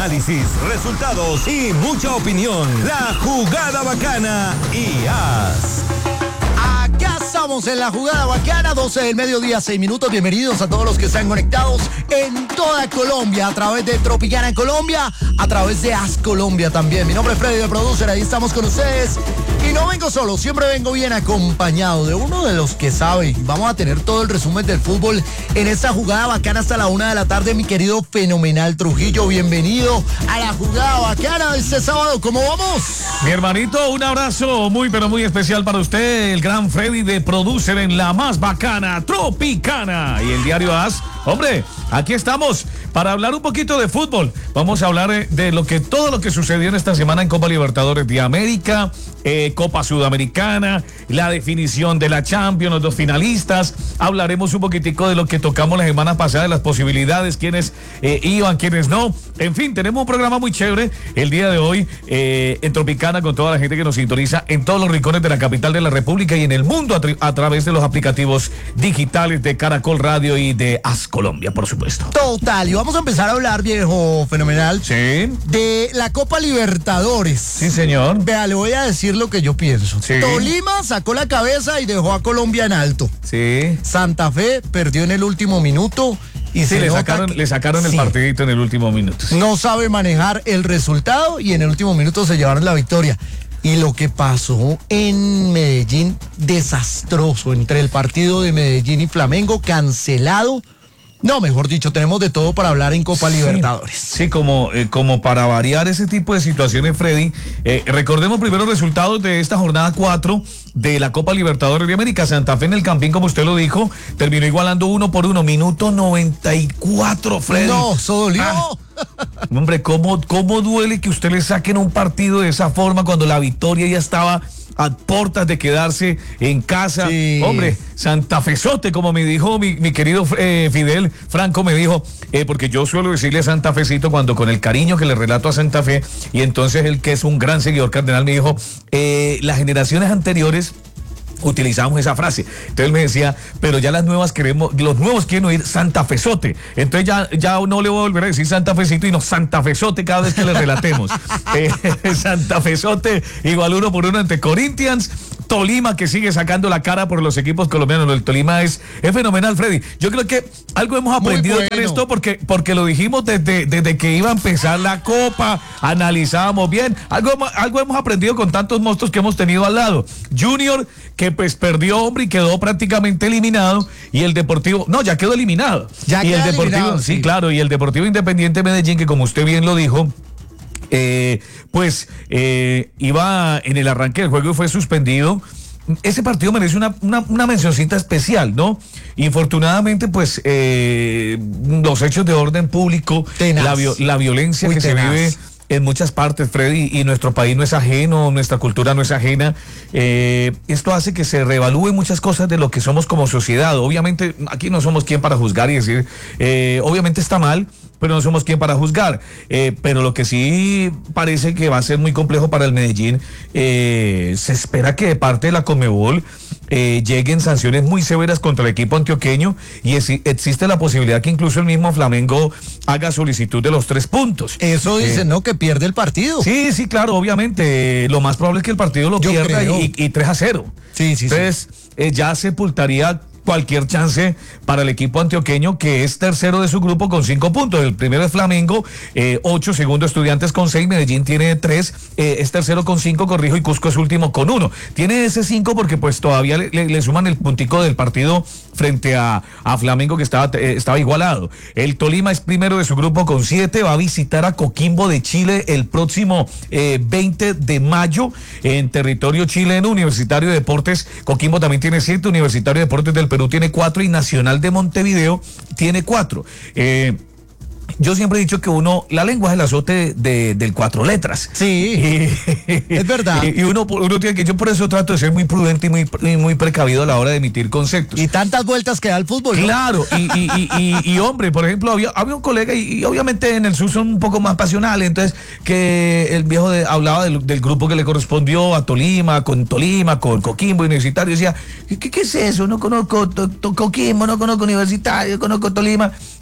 análisis, resultados y mucha opinión. La Jugada Bacana y AS. Acá estamos en la Jugada Bacana, 12 del mediodía, 6 minutos. Bienvenidos a todos los que están conectados en toda Colombia, a través de Tropicana en Colombia, a través de AS Colombia también. Mi nombre es Freddy, de Producer, ahí estamos con ustedes. Y no vengo solo, siempre vengo bien acompañado de uno de los que sabe. Vamos a tener todo el resumen del fútbol en esta Jugada Bacana hasta la 1 de la tarde, mi querido Fenomenal Trujillo. Bienvenido a la Jugada Bacana de este sábado. ¿Cómo vamos? Mi hermanito, un abrazo muy pero muy especial para usted, el gran Freddy de Producer en la más bacana Tropicana y el diario AS. Hombre, aquí estamos para hablar un poquito de fútbol. Vamos a hablar de todo lo que sucedió en esta semana en Copa Libertadores de América, Copa Sudamericana, la definición de la Champions, los dos finalistas. Hablaremos un poquitico de lo que tocamos la semana pasada, de las posibilidades, quiénes iban, quiénes no. En fin, tenemos un programa muy chévere el día de hoy en Tropicana, con toda la gente que nos sintoniza en todos los rincones de la capital de la República y en el mundo a través de los aplicativos digitales de Caracol Radio y de AS Colombia, por supuesto. Total, y vamos a empezar a hablar, viejo Fenomenal, Sí. de la Copa Libertadores. Sí, señor. Vea, le voy a decir lo que yo pienso. Sí. Tolima sacó la cabeza y dejó a Colombia en alto. Sí. Santa Fe perdió en el último minuto y Sí, se le nota sacaron el sí, partidito en el último minuto. Sí. no sabe manejar el resultado y en el último minuto se llevaron la victoria. Y lo que pasó en Medellín, desastroso, entre el partido de Medellín y Flamengo, cancelado. No, mejor dicho, tenemos de todo para hablar en Copa Libertadores. Sí, como para variar ese tipo de situaciones, Freddy. Recordemos primero los resultados de esta jornada 4 de la Copa Libertadores de América. Santa Fe en el Campín, como usted lo dijo, terminó igualando 1-1, minuto 94, Freddy. No, eso dolió. Hombre, ¿cómo duele que usted le saquen un partido de esa forma cuando la victoria ya estaba a puertas de quedarse en casa? Sí. Hombre, Santa Fezote, como me dijo mi querido Fidel Franco, me dijo, porque yo suelo decirle Santa Fecito cuando con el cariño que le relato a Santa Fe, y entonces él, que es un gran seguidor cardenal, me dijo, las generaciones anteriores utilizamos esa frase. Entonces él me decía, pero ya los nuevos quieren oír Santa Fezote. Entonces ya no le voy a volver a decir Santa Fecito y no Santa Fezote cada vez que le relatemos. Santa Fezote igual 1-1 ante Corinthians. Tolima, que sigue sacando la cara por los equipos colombianos. El Tolima es fenomenal, Freddy. Yo creo que algo hemos aprendido de esto porque lo dijimos desde que iba a empezar la Copa, analizábamos bien. Algo hemos aprendido con tantos monstruos que hemos tenido al lado. Junior, que pues perdió, hombre, y quedó prácticamente eliminado, y el Deportivo, no, ya quedó eliminado. Ya y queda el Deportivo, eliminado, sí, sí, claro, y el Deportivo Independiente Medellín, que como usted bien lo dijo, iba en el arranque del juego y fue suspendido. Ese partido merece una mencioncita especial, ¿no? Infortunadamente, pues, los hechos de orden público, la violencia muy que tenaz se vive en muchas partes, Freddy, y nuestro país no es ajeno, nuestra cultura no es ajena. Esto hace que se reevalúen muchas cosas de lo que somos como sociedad. Obviamente, aquí no somos quien para juzgar y decir, obviamente está mal, pero no somos quien para juzgar. Pero lo que sí parece que va a ser muy complejo para el Medellín, se espera que de parte de la Conmebol lleguen sanciones muy severas contra el equipo antioqueño, y existe la posibilidad que incluso el mismo Flamengo haga solicitud de los 3 puntos. Eso dicen, ¿no? Que pierde el partido. Sí, claro, obviamente. Lo más probable es que el partido lo pierda y 3-0. Sí. Entonces, ya sepultaría cualquier chance para el equipo antioqueño, que es tercero de su grupo con 5 puntos. El primero es Flamengo, 8, segundo Estudiantes con 6, Medellín tiene 3, es tercero con 5, corrijo, y Cusco es último con 1. Tiene ese 5 porque pues todavía le suman el puntico del partido frente a Flamengo, que estaba igualado. El Tolima es primero de su grupo con 7, va a visitar a Coquimbo de Chile el próximo 20 de mayo en territorio chileno. Universitario de Deportes, Coquimbo también tiene 7, Universitario de Deportes del Perú tiene 4 y Nacional de Montevideo tiene 4. Yo siempre he dicho que la lengua es el azote del 4 letras. Sí, es verdad. Y uno tiene que, yo por eso trato de ser muy prudente y muy precavido a la hora de emitir conceptos. Y tantas vueltas que da el fútbol, ¿no? Claro, y hombre, por ejemplo, había un colega, y obviamente en el sur son un poco más pasionales, entonces, que el viejo hablaba del grupo que le correspondió a Tolima, con Coquimbo, Universitario, y decía, ¿qué es eso? No conozco Coquimbo, no conozco Universitario, conozco Tolima.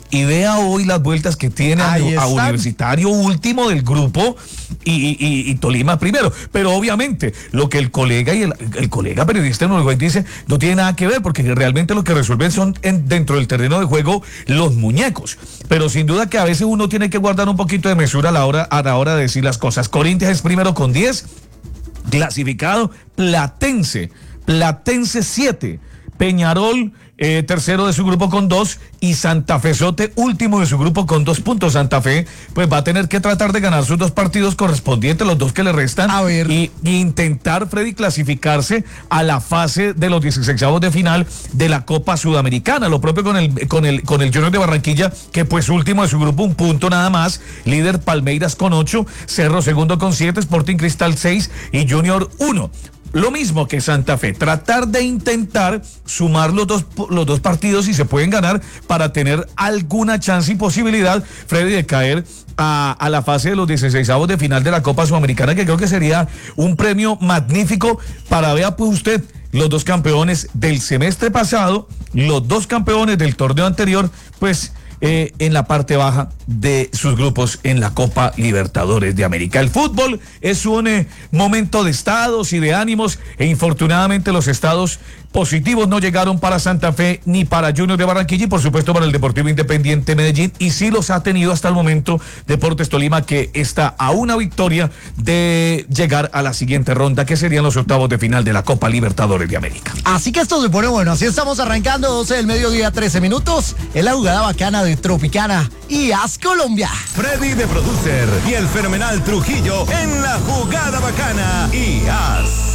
y vea hoy las vueltas que tiene a Universitario último del grupo y Tolima primero. Pero obviamente lo que el colega y el colega periodista en Uruguay dice no tiene nada que ver, porque realmente lo que resuelven son dentro del terreno de juego los muñecos. Pero sin duda que a veces uno tiene que guardar un poquito de mesura a la hora de decir las cosas. Corinthians es primero con 10, clasificado. Platense 7, Peñarol tercero de su grupo con 2 y Santa Fezote último de su grupo con 2 puntos. Santa Fe pues va a tener que tratar de ganar sus 2 partidos correspondientes, los 2 que le restan, y intentar, Freddy, clasificarse a la fase de los 16avos de final de la Copa Sudamericana. Lo propio con el Junior de Barranquilla, que pues último de su grupo, 1 punto nada más, líder Palmeiras con 8, Cerro segundo con 7, Sporting Cristal 6 y Junior 1. Lo mismo que Santa Fe, tratar de intentar sumar los dos partidos si se pueden ganar para tener alguna chance y posibilidad, Freddy, de caer a la fase de los 16avos de final de la Copa Sudamericana, que creo que sería un premio magnífico para, vea pues usted, los 2 campeones del semestre pasado, los 2 campeones del torneo anterior, pues en la parte baja de sus grupos en la Copa Libertadores de América. El fútbol es un momento de estados y de ánimos, e infortunadamente los estados positivos no llegaron para Santa Fe ni para Junior de Barranquilla y por supuesto para el Deportivo Independiente Medellín, y sí los ha tenido hasta el momento Deportes Tolima, que está a una victoria de llegar a la siguiente ronda, que serían los octavos de final de la Copa Libertadores de América. Así que esto se pone bueno, así estamos arrancando, 12 del mediodía, 13 minutos, en la jugada bacana de Tropicana y As Colombia. Freddy de Producer y el fenomenal Trujillo en la jugada bacana y As.